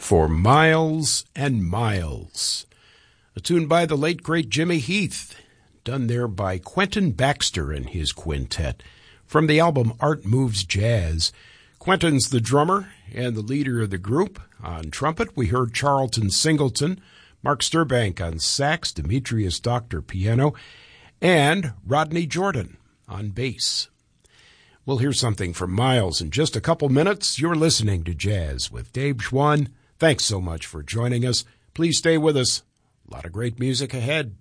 for Miles and Miles, a tune by the late, great Jimmy Heath, done there by Quentin Baxter and his quintet, from the album Art Moves Jazz. Quentin's the drummer and the leader of the group. On trumpet, we heard Charlton Singleton, Mark Sturbank on sax, Demetrius Doctor piano, and Rodney Jordan on bass. We'll hear something from Miles in just a couple minutes. You're listening to Jazz with Dave Schwann. Thanks so much for joining us. Please stay with us. A lot of great music ahead.